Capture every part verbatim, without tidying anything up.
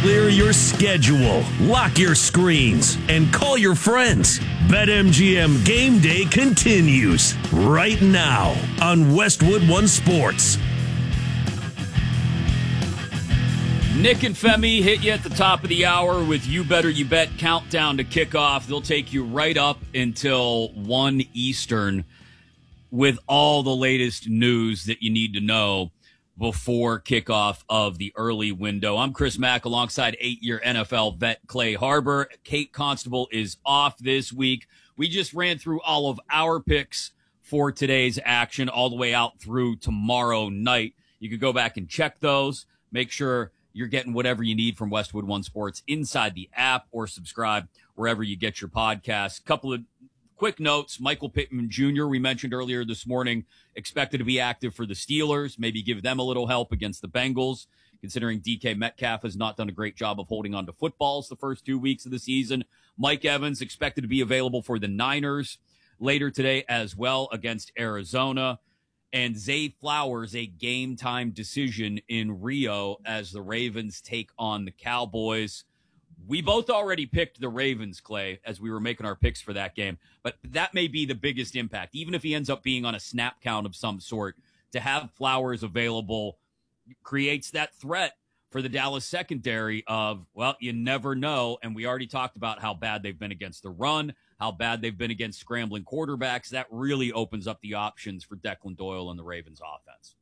Clear your schedule, lock your screens, and call your friends. BetMGM Game Day continues right now on Westwood One Sports. Nick and Femi hit you at the top of the hour with You Better You Bet countdown to kickoff. They'll take you right up until one Eastern with all the latest news that you need to know before kickoff of the early window. I'm Chris Mack alongside eight-year N F L vet Clay Harbor. Kate Constable is off this week. We just ran through all of our picks for today's action all the way out through tomorrow night. You could go back and check those. Make sure you're getting whatever you need from Westwood One Sports inside the app or subscribe wherever you get your podcasts. Couple of quick notes. Michael Pittman Junior, we mentioned earlier this morning, expected to be active for the Steelers, maybe give them a little help against the Bengals, considering D K Metcalf has not done a great job of holding on to footballs the first two weeks of the season. Mike Evans expected to be available for the Niners later today as well against Arizona. And Zay Flowers, a game-time decision in Rio as the Ravens take on the Cowboys. We both already picked the Ravens, Clay, as we were making our picks for that game. But that may be the biggest impact. Even if he ends up being on a snap count of some sort, to have Flowers available creates that threat for the Dallas secondary of, well, you never know. And we already talked about how bad they've been against the run, how bad they've been against scrambling quarterbacks. That really opens up the options for Declan Doyle and the Ravens offense.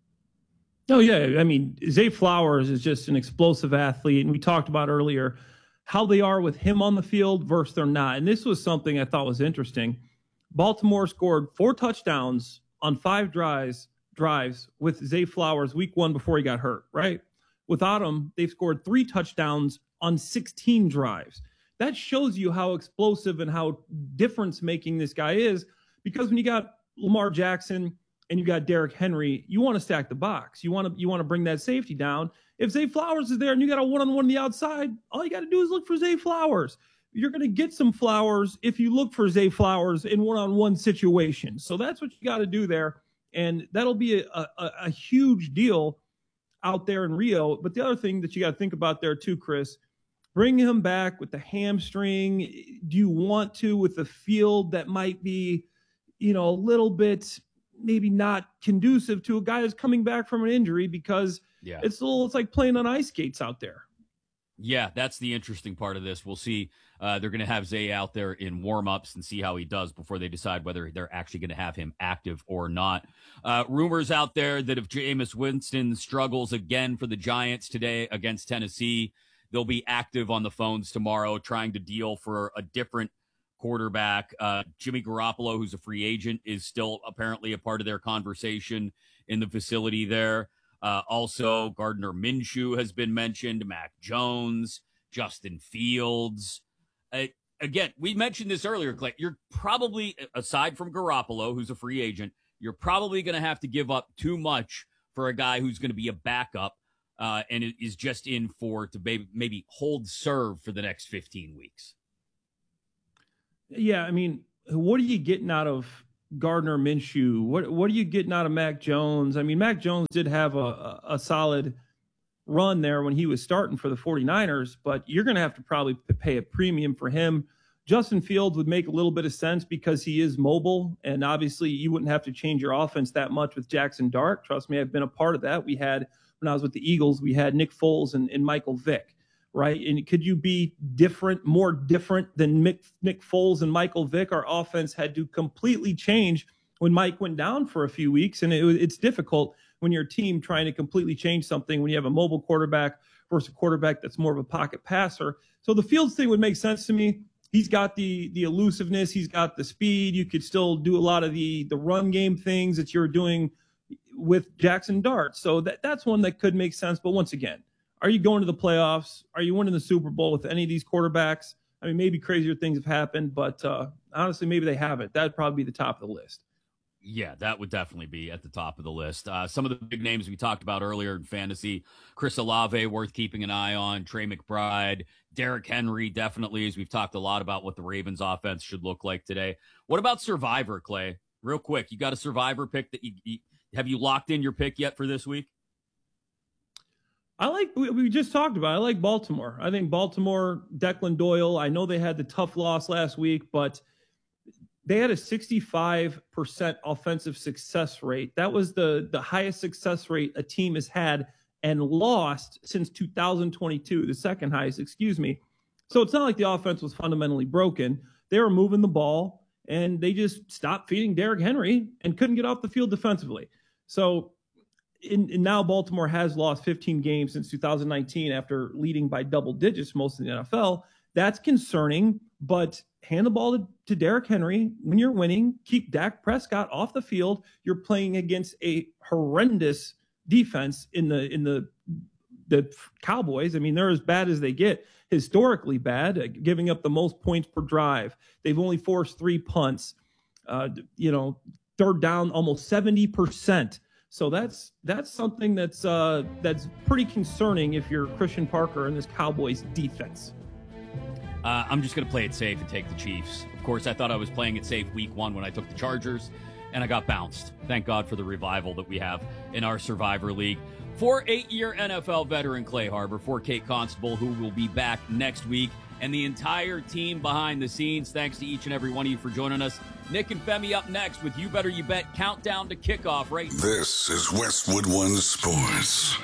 Oh, yeah. I mean, Zay Flowers is just an explosive athlete. And we talked about earlier how they are with him on the field versus they're not. And this was something I thought was interesting. Baltimore scored four touchdowns on five drives drives with Zay Flowers week one before he got hurt, right? Without him, they've scored three touchdowns on sixteen drives. That shows you how explosive and how difference-making this guy is, because when you got Lamar Jackson and you got Derrick Henry, you want to stack the box. You want to you want to bring that safety down. If Zay Flowers is there and you got a one-on-one on the outside, all you got to do is look for Zay Flowers. You're going to get some Flowers if you look for Zay Flowers in one-on-one situations. So that's what you got to do there, and that'll be a, a, a huge deal out there in Rio. But the other thing that you got to think about there too, Chris, bring him back with the hamstring. Do you want to with a field that might be, you know, a little bit maybe not conducive to a guy who's coming back from an injury, because yeah. it's a little, it's like playing on ice skates out there. Yeah, that's the interesting part of this. We'll see. Uh, they're going to have Zay out there in warm-ups and see how he does before they decide whether they're actually going to have him active or not. Uh, rumors out there that if Jameis Winston struggles again for the Giants today against Tennessee, they'll be active on the phones tomorrow trying to deal for a different quarterback. Uh, Jimmy Garoppolo, who's a free agent, is still apparently a part of their conversation in the facility there. Uh, also, Gardner Minshew has been mentioned, Mac Jones, Justin Fields. Uh, again, we mentioned this earlier, Clay. You're probably, aside from Garoppolo, who's a free agent, you're probably going to have to give up too much for a guy who's going to be a backup uh, and is just in for to maybe, maybe hold serve for the next fifteen weeks. Yeah, I mean, what are you getting out of Gardner Minshew? What what are you getting out of Mac Jones? I mean, Mac Jones did have a, a, a solid run there when he was starting for the 49ers, but you're going to have to probably pay a premium for him. Justin Fields would make a little bit of sense because he is mobile, and obviously you wouldn't have to change your offense that much with Jackson Dart. Trust me, I've been a part of that. We had, when I was with the Eagles, we had Nick Foles and, and Michael Vick. Right. And could you be different, more different than Mick, Nick Foles and Michael Vick? Our offense had to completely change when Mike went down for a few weeks. And it, it's difficult when you're a team trying to completely change something when you have a mobile quarterback versus a quarterback that's more of a pocket passer. So the Fields thing would make sense to me. He's got the the elusiveness. He's got the speed. You could still do a lot of the, the run game things that you're doing with Jackson Dart. So that, that's one that could make sense. But once again, are you going to the playoffs? Are you winning the Super Bowl with any of these quarterbacks? I mean, maybe crazier things have happened, but uh, honestly, maybe they haven't. That'd probably be the top of the list. Yeah, that would definitely be at the top of the list. Uh, some of the big names we talked about earlier in fantasy, Chris Olave, worth keeping an eye on, Trey McBride, Derrick Henry, definitely, as we've talked a lot about what the Ravens offense should look like today. What about Survivor, Clay? Real quick, you got a Survivor pick that you, you have you locked in your pick yet for this week? I like, we, we just talked about it. I like Baltimore. I think Baltimore, Declan Doyle, I know they had the tough loss last week, but they had a sixty-five percent offensive success rate. That was the, the highest success rate a team has had and lost since two thousand twenty-two, the second highest, excuse me. So it's not like the offense was fundamentally broken. They were moving the ball, and they just stopped feeding Derrick Henry and couldn't get off the field defensively. So in, in now Baltimore has lost fifteen games since two thousand nineteen after leading by double digits most of the N F L. That's concerning, but hand the ball to, to Derrick Henry when you're winning. Keep Dak Prescott off the field. You're playing against a horrendous defense in the in the the Cowboys. I mean, they're as bad as they get, historically bad, uh, giving up the most points per drive. They've only forced three punts. Uh, you know, third down almost seventy percent. So that's that's something that's uh, that's pretty concerning if you're Christian Parker and this Cowboys defense. Uh, I'm just going to play it safe and take the Chiefs. Of course, I thought I was playing it safe week one when I took the Chargers, and I got bounced. Thank God for the revival that we have in our Survivor League. For eight-year N F L veteran Clay Harbor, for Kate Constable, who will be back next week, and the entire team behind the scenes, thanks to each and every one of you for joining us. Nick and Femi up next with You Better You Bet countdown to kickoff right now. This is Westwood One Sports.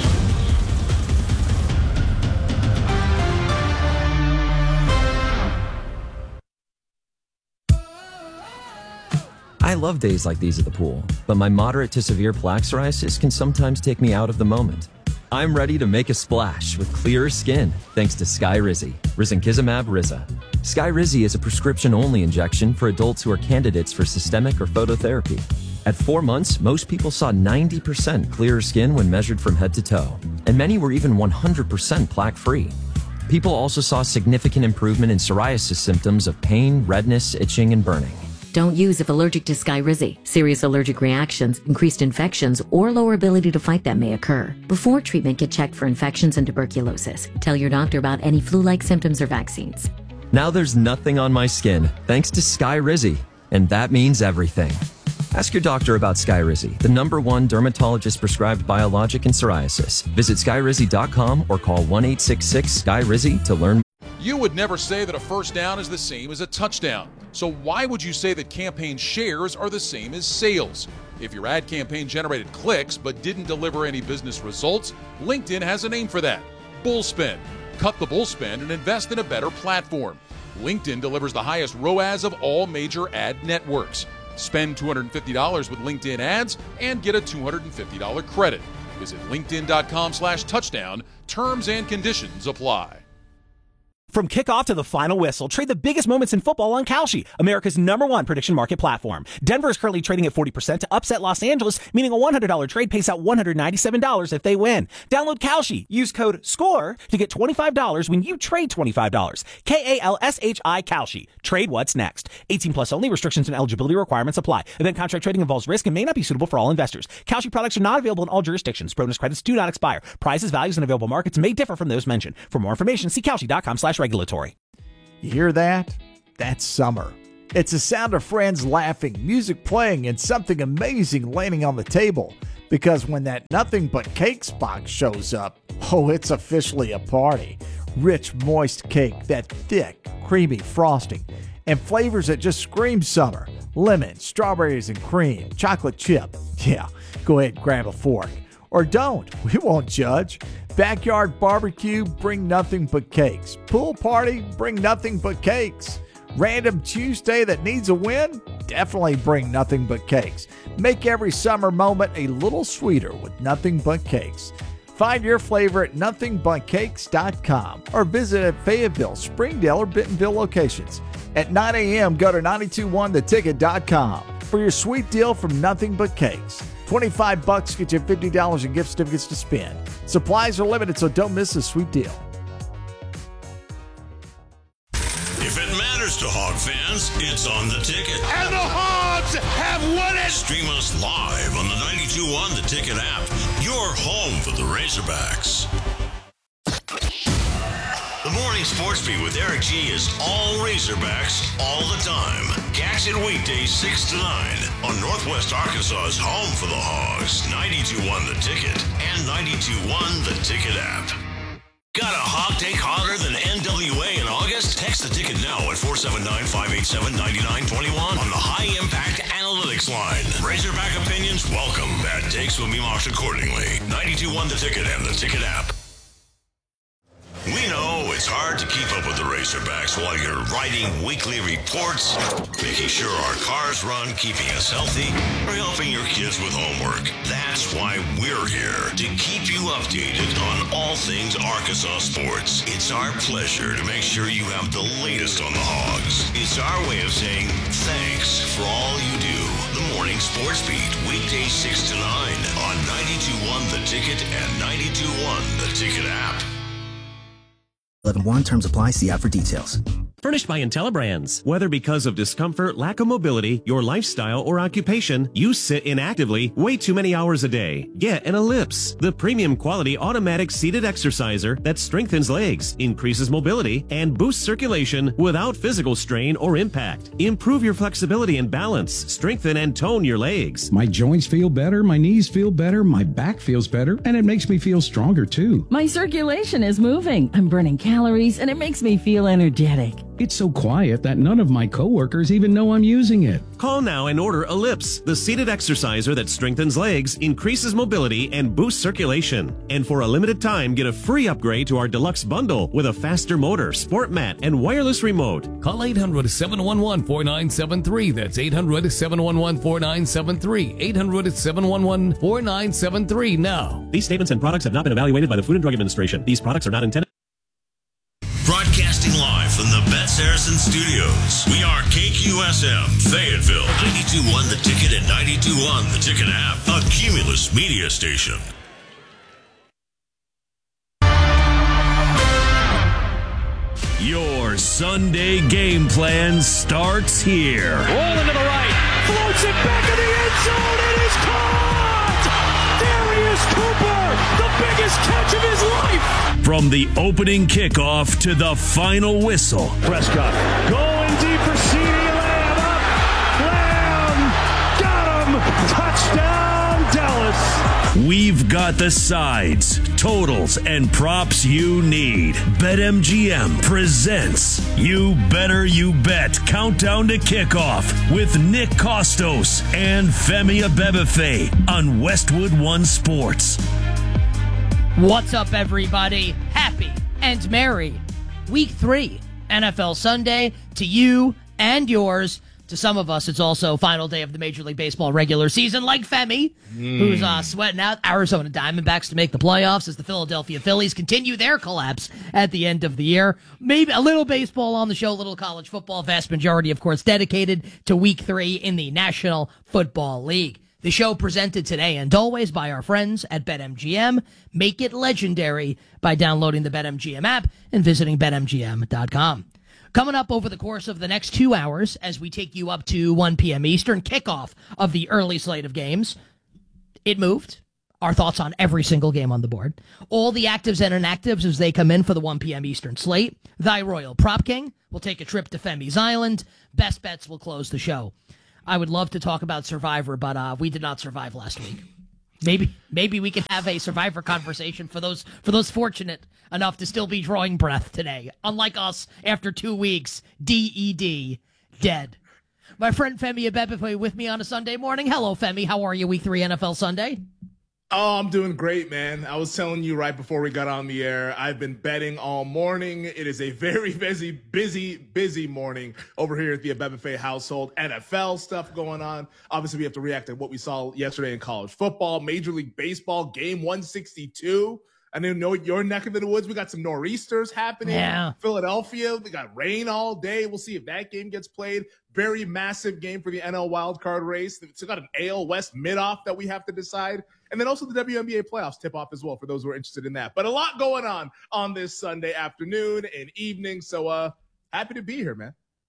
I love days like these at the pool, but my moderate to severe plaque psoriasis can sometimes take me out of the moment. I'm ready to make a splash with clearer skin thanks to Skyrizi, Risankizumab Riza. Skyrizi is a prescription-only injection for adults who are candidates for systemic or phototherapy. At four months, most people saw ninety percent clearer skin when measured from head to toe, and many were even one hundred percent plaque-free. People also saw significant improvement in psoriasis symptoms of pain, redness, itching, and burning. Don't use if allergic to Skyrizi. Serious allergic reactions, increased infections, or lower ability to fight them may occur. Before treatment, get checked for infections and tuberculosis. Tell your doctor about any flu-like symptoms or vaccines. Now there's nothing on my skin thanks to Skyrizi, and that means everything. Ask your doctor about Skyrizi, the number one dermatologist-prescribed biologic in psoriasis. Visit skyrizi dot com or call one eight six six Sky Rizi to learn more. You would never say that a first down is the same as a touchdown. So why would you say that campaign shares are the same as sales? If your ad campaign generated clicks but didn't deliver any business results, LinkedIn has a name for that: Bullspend. Cut the bullspend and invest in a better platform. LinkedIn delivers the highest R O A S of all major ad networks. Spend two hundred fifty dollars with LinkedIn ads and get a two hundred fifty dollars credit. Visit linkedin dot com slash touchdown. Terms and conditions apply. From kickoff to the final whistle, trade the biggest moments in football on Kalshi, America's number one prediction market platform. Denver is currently trading at forty percent to upset Los Angeles, meaning a one hundred dollars trade pays out one hundred ninety-seven dollars if they win. Download Kalshi. Use code SCORE to get twenty-five dollars when you trade twenty-five dollars. K A L S H I Kalshi. Trade what's next. eighteen plus only. Restrictions and eligibility requirements apply. Event contract trading involves risk and may not be suitable for all investors. Kalshi products are not available in all jurisdictions. Bonus credits do not expire. Prices, values, and available markets may differ from those mentioned. For more information, see Kalshi dot com slash regulatory. You hear that? That's summer. It's the sound of friends laughing, music playing, and something amazing landing on the table. Because when that Nothing But Cakes box shows up, oh, it's officially a party. Rich, moist cake, that thick, creamy frosting, and flavors that just scream summer. Lemon, strawberries and cream, chocolate chip. Yeah, go ahead and grab a fork. Or don't, we won't judge. Backyard barbecue, bring nothing but cakes. Pool party, bring nothing but cakes. Random Tuesday that needs a win? Definitely bring nothing but cakes. Make every summer moment a little sweeter with Nothing But Cakes. Find your flavor at nothing but cakes dot com or visit at Fayetteville, Springdale, or Bentonville locations. At nine a.m., go to nine two one the ticket dot com for your sweet deal from Nothing But Cakes. twenty-five bucks get you fifty dollars in gift certificates to spend. Supplies are limited, so don't miss this sweet deal. If it matters to Hog fans, it's on the ticket. And the Hogs have won it! Stream us live on the ninety-two point one The Ticket app. Your home for the Razorbacks. The morning Morning Sports Beat with Eric G is all Razorbacks all the time. Catch it weekdays six to nine on Northwest Arkansas's home for the Hogs, ninety-two point one The Ticket and ninety-two point one The Ticket app. Got a hog take hotter than N W A in August? Text the ticket now at four seven nine, five eight seven, nine nine two one on the High Impact Analytics line. Razorback opinions welcome. Bad takes will be marked accordingly. ninety-two point one The Ticket and the Ticket app. We know it's hard to keep up with the Razorbacks while you're writing weekly reports, making sure our cars run, keeping us healthy, or helping your kids with homework. That's why we're here, to keep you updated on all things Arkansas sports. It's our pleasure to make sure you have the latest on the Hogs. It's our way of saying thanks for all you do. The Morning Sports Beat, weekdays six to nine on ninety-two point one The Ticket and ninety-two point one The Ticket app. eleven one terms apply. See app for details. Furnished by IntelliBrands. Whether because of discomfort, lack of mobility, your lifestyle, or occupation, you sit inactively way too many hours a day. Get an Ellipse, the premium quality automatic seated exerciser that strengthens legs, increases mobility, and boosts circulation without physical strain or impact. Improve your flexibility and balance, strengthen and tone your legs. My joints feel better, my knees feel better, my back feels better, and it makes me feel stronger too. My circulation is moving. I'm burning calories, and it makes me feel energetic. It's so quiet that none of my coworkers even know I'm using it. Call now and order Ellipse, the seated exerciser that strengthens legs, increases mobility, and boosts circulation. And for a limited time, get a free upgrade to our deluxe bundle with a faster motor, sport mat, and wireless remote. Call eight hundred, seven one one, four nine seven three. That's eight hundred, seven one one, four nine seven three. eight hundred, seven one one, four nine seven three now. These statements and products have not been evaluated by the Food and Drug Administration. These products are not intended. Broadcasting live from the Bet Saracen Studios. We are K Q S M, Fayetteville, ninety-two point one The Ticket and ninety-two point one The Ticket app, a Cumulus media station. Your Sunday game plan starts here. Roll into the right, floats it back in the end zone, it is caught! Darius Cooper, the biggest catch of his life! From the opening kickoff to the final whistle. Prescott going deep for CeeDee Lamb, up, Lamb, got him, touchdown Dallas. We've got the sides, totals, and props you need. BetMGM presents You Better You Bet Countdown to Kickoff with Nick Costos and Femi Abebefe on Westwood One Sports. What's up, everybody? Happy and merry Week three N F L Sunday to you and yours. To some of us, it's also final day of the Major League Baseball regular season, like Femi, mm. who's uh, sweating out Arizona Diamondbacks to make the playoffs as the Philadelphia Phillies continue their collapse at the end of the year. Maybe a little baseball on the show, a little college football, vast majority, of course, dedicated to Week three in the National Football League. The show presented today and always by our friends at BetMGM. Make it legendary by downloading the BetMGM app and visiting Bet M G M dot com. Coming up over the course of the next two hours, as we take you up to one p.m. Eastern, kickoff of the early slate of games. It moved. Our thoughts on every single game on the board. All the actives and inactives as they come in for the one p.m. Eastern slate. Thy Royal Prop King will take a trip to Femi's Island. Best Bets will close the show. I would love to talk about Survivor, but uh, we did not survive last week. Maybe maybe we can have a Survivor conversation for those for those fortunate enough to still be drawing breath today. Unlike us, after two weeks, D E D, dead. My friend Femi Abebefe with me on a Sunday morning. Hello, Femi. How are you, Week three N F L Sunday? Oh, I'm doing great, man. I was telling you right before we got on the air, I've been betting all morning. It is a very busy, busy, busy morning over here at the Abebefe household. N F L stuff going on. Obviously, we have to react to what we saw yesterday in college football, Major League Baseball, game one sixty-two. I didn't know your neck of the woods. We got some nor'easters happening. Yeah. Philadelphia, we got rain all day. We'll see if that game gets played. Very massive game for the N L wildcard race. It's got an A L West mid-off that we have to decide. And then also the W N B A playoffs tip-off as well for those who are interested in that. But a lot going on on this Sunday afternoon and evening. So uh, happy to be here, man.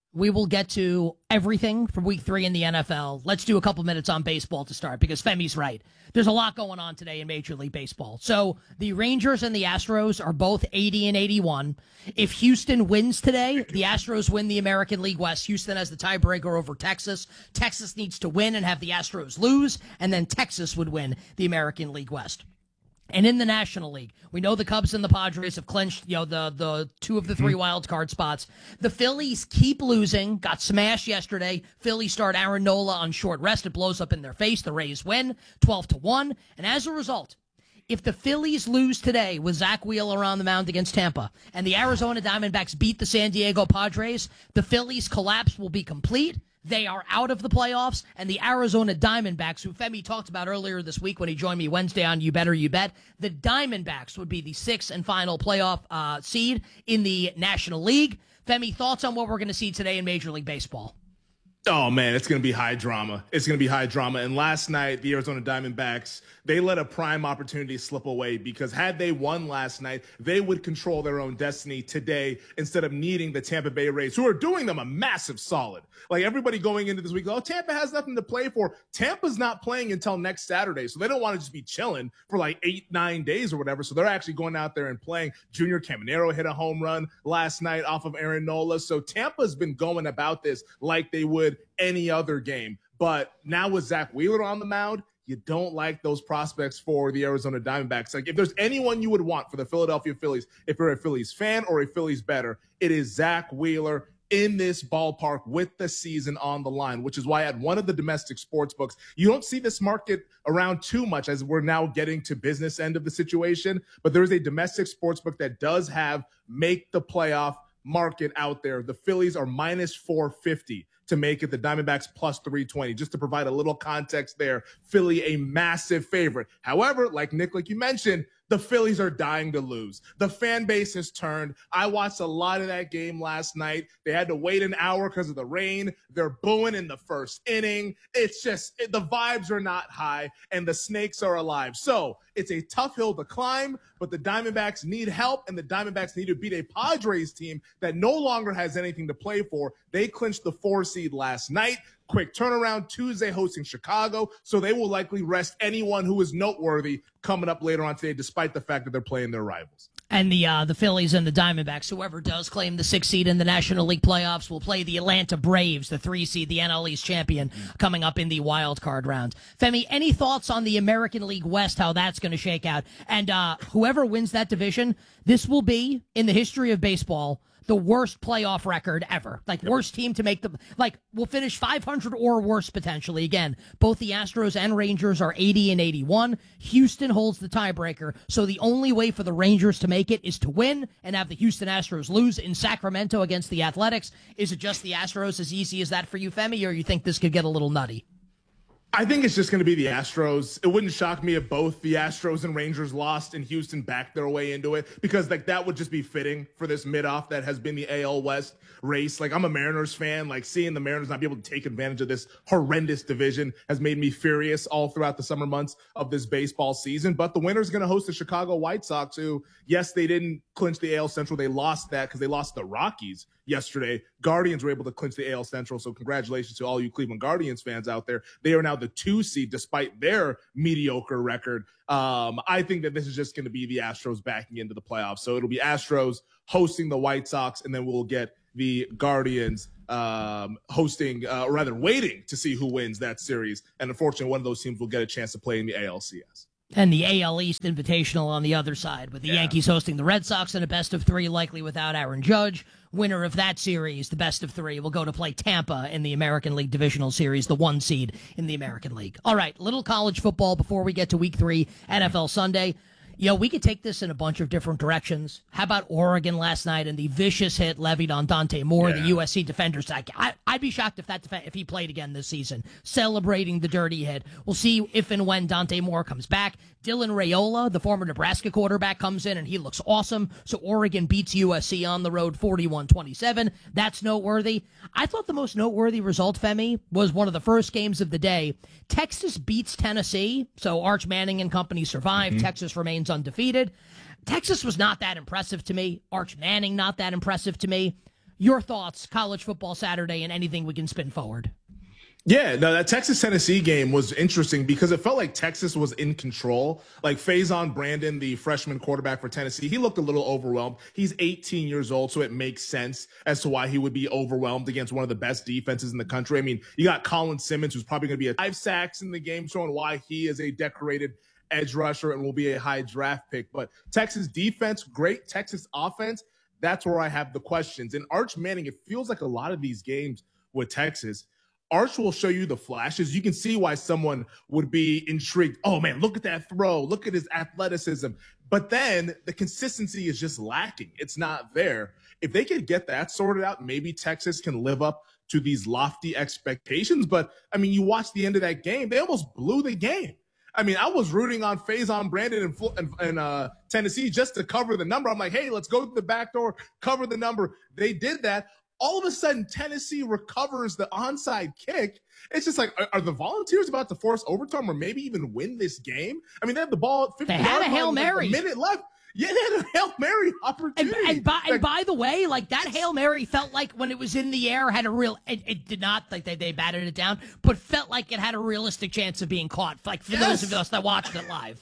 We will get to everything from week three in the N F L. Let's do a couple minutes on baseball to start, because Femi's right. There's a lot going on today in Major League Baseball. So the Rangers and the Astros are both eighty and eighty-one. If Houston wins today, the Astros win the American League West. Houston has the tiebreaker over Texas. Texas needs to win and have the Astros lose, and then Texas would win the American League West. And in the National League, we know the Cubs and the Padres have clinched, you know, the, the two of the three wild card spots. The Phillies keep losing, got smashed yesterday. Phillies start Aaron Nola on short rest. It blows up in their face. The Rays win twelve to one. And as a result, if the Phillies lose today with Zach Wheeler on the mound against Tampa and the Arizona Diamondbacks beat the San Diego Padres, the Phillies' collapse will be complete. They are out of the playoffs, and the Arizona Diamondbacks, who Femi talked about earlier this week when he joined me Wednesday on You Better You Bet, the Diamondbacks would be the sixth and final playoff uh, seed in the National League. Femi, thoughts on what we're going to see today in Major League Baseball? Oh, man, it's going to be high drama. It's going to be high drama. And last night, the Arizona Diamondbacks, they let a prime opportunity slip away, because had they won last night, they would control their own destiny today instead of needing the Tampa Bay Rays, who are doing them a massive solid. Like, everybody going into this week, oh, Tampa has nothing to play for. Tampa's not playing until next Saturday, so they don't want to just be chilling for like eight, nine days or whatever. So they're actually going out there and playing. Junior Caminero hit a home run last night off of Aaron Nola. So Tampa's been going about this like they would any other game. But now with Zach Wheeler on the mound, you don't like those prospects for the Arizona Diamondbacks. Like, if there's anyone you would want for the Philadelphia Phillies, if you're a Phillies fan or a Phillies bettor, it is Zach Wheeler in this ballpark with the season on the line, which is why at one of the domestic sports books, you don't see this market around too much as we're now getting to business end of the situation. But there is a domestic sports book that does have make the playoff market out there. The Phillies are minus four fifty to make it, the Diamondbacks plus three twenty. Just to provide a little context there, Philly a massive favorite. However, like Nick, like you mentioned, the Phillies are dying to lose. The fan base has turned. I watched a lot of that game last night. They had to wait an hour because of the rain. They're booing in the first inning. It's just, it, the vibes are not high, and the snakes are alive. So it's a tough hill to climb, but the Diamondbacks need help, and the Diamondbacks need to beat a Padres team that no longer has anything to play for. They clinched the four seed last night. Quick turnaround Tuesday hosting Chicago, so they will likely rest anyone who is noteworthy coming up later on today, despite the fact that they're playing their rivals. And the uh, the Phillies and the Diamondbacks, whoever does claim the sixth seed in the National League playoffs, will play the Atlanta Braves, the three seed, the N L East champion, coming up in the wild card round. Femi, any thoughts on the American League West, how that's going to shake out? And uh, whoever wins that division, this will be, in the history of baseball, the worst playoff record ever. Like, worst team to make the, like, we'll finish five hundred or worse potentially. Again, both the Astros and Rangers are eighty and eighty-one. Houston holds the tiebreaker. So the only way for the Rangers to make it is to win and have the Houston Astros lose in Sacramento against the Athletics. Is it just the Astros, as easy as that for you, Femi, or you think this could get a little nutty? I think it's just going to be the Astros. It wouldn't shock me if both the Astros and Rangers lost and Houston backed their way into it, because like that would just be fitting for this mid-off that has been the A L West race. Like, I'm a Mariners fan. Like, seeing the Mariners not be able to take advantage of this horrendous division has made me furious all throughout the summer months of this baseball season. But the winner's going to host the Chicago White Sox, who, yes, they didn't clinch the A L Central. They lost that because they lost the Rockies yesterday. Guardians were able to clinch the A L Central, so congratulations to all you Cleveland Guardians fans out there. They are now the two seed despite their mediocre record. Um, I think that this is just going to be the Astros backing into the playoffs. So it'll be Astros hosting the White Sox, and then we'll get the Guardians um, hosting, uh, or rather waiting to see who wins that series. And unfortunately, one of those teams will get a chance to play in the A L C S. And the A L East Invitational on the other side, with the yeah. Yankees hosting the Red Sox in a best of three, likely without Aaron Judge. Winner of that series, the best of three, will go to play Tampa in the American League Divisional Series, the one seed in the American League. All right, little college football before we get to week three, N F L Sunday. You know, we could take this in a bunch of different directions. How about Oregon last night and the vicious hit levied on Dante Moore, yeah. the U S C defender? I, I'd be shocked if that def- if he played again this season, celebrating the dirty hit. We'll see if and when Dante Moore comes back. Dylan Raiola, the former Nebraska quarterback, comes in and he looks awesome. So Oregon beats U S C on the road forty-one twenty-seven. That's noteworthy. I thought the most noteworthy result, Femi, was one of the first games of the day. Texas beats Tennessee. So Arch Manning and company survive. Mm-hmm. Texas remains undefeated. Texas was not that impressive to me. Arch Manning not that impressive to me. your thoughts, college football Saturday, and anything we can spin forward. Yeah, no, that Texas-Tennessee game was interesting because it felt like Texas was in control. Like Faison Brandon, the freshman quarterback for Tennessee, he looked a little overwhelmed. He's eighteen years old, so it makes sense as to why he would be overwhelmed against one of the best defenses in the country. I mean, you got Colin Simmons, who's probably going to be a five sacks in the game, showing why he is a decorated edge rusher and will be a high draft pick. But Texas defense, great. Texas offense, that's where I have the questions. And Arch Manning, it feels like a lot of these games with Texas, Arch will show you the flashes. You can see why someone would be intrigued. Oh, man, look at that throw. Look at his athleticism. But then the consistency is just lacking. It's not there. If they could get that sorted out, maybe Texas can live up to these lofty expectations. But, I mean, you watch the end of that game, they almost blew the game. I mean, I was rooting on Faison Brandon and, and, and uh, Tennessee just to cover the number. I'm like, hey, let's go to the back door, cover the number. They did that. All of a sudden, Tennessee recovers the onside kick. It's just like, are, are the Volunteers about to force overtime or maybe even win this game? I mean, they had the ball at fifty They had a Hail Mary. A minute left. Yeah, they had a Hail Mary opportunity. And, and, by, and by the way, like that Hail Mary felt like when it was in the air had a real, it, it did not, like they, they batted it down, but felt like it had a realistic chance of being caught. Like for yes. those of us that watched it live.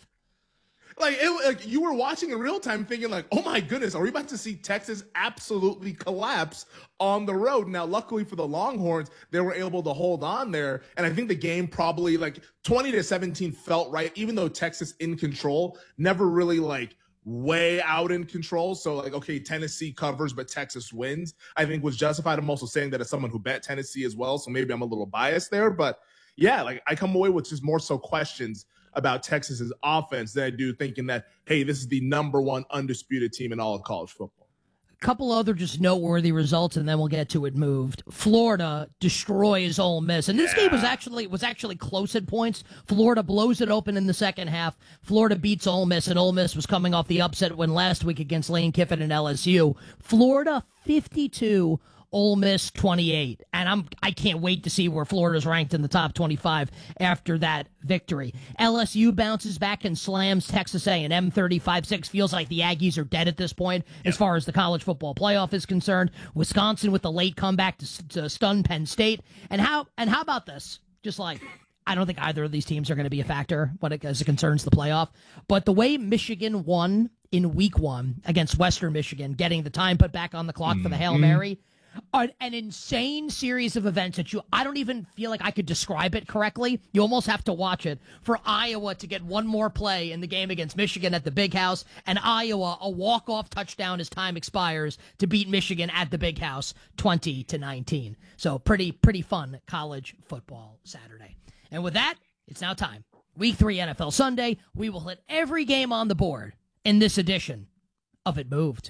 Like, it, like you were watching in real time thinking like, oh my goodness, are we about to see Texas absolutely collapse on the road? Now, luckily for the Longhorns, they were able to hold on there. And I think the game probably like twenty to seventeen felt right, even though Texas in control, never really like way out in control. So like, okay, Tennessee covers, but Texas wins, I think was justified. I'm also saying that as someone who bet Tennessee as well. So maybe I'm a little biased there, but yeah, like I come away with just more so questions about Texas's offense than I do thinking that, hey, this is the number one undisputed team in all of college football. A couple other just noteworthy results, and then we'll get to it moved. Florida destroys Ole Miss. And this yeah. game was actually was actually close at points. Florida blows it open in the second half. Florida beats Ole Miss, and Ole Miss was coming off the upset win last week against Lane Kiffin and L S U. Florida fifty-two, Ole Miss twenty-eight, and I'm I can't wait to see where Florida's ranked in the top twenty-five after that victory. L S U bounces back and slams Texas A and M thirty-five six. Feels like the Aggies are dead at this point yep. as far as the college football playoff is concerned. Wisconsin with the late comeback to, to stun Penn State. And how and how about this? Just like I don't think either of these teams are going to be a factor when it, as it concerns the playoff. But the way Michigan won in week one against Western Michigan, getting the time put back on the clock mm-hmm. for the Hail Mary. An, an insane series of events that you, I don't even feel like I could describe it correctly. You almost have to watch it for Iowa to get one more play in the game against Michigan at the Big House, and Iowa a walk-off touchdown as time expires to beat Michigan at the Big House twenty to nineteen. So pretty, pretty fun college football Saturday. And with that, it's now time. Week three N F L Sunday. We will hit every game on the board in this edition of It Moved.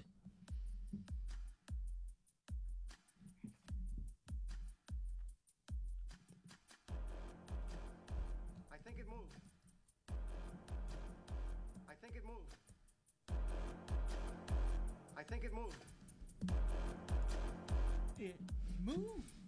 It moved.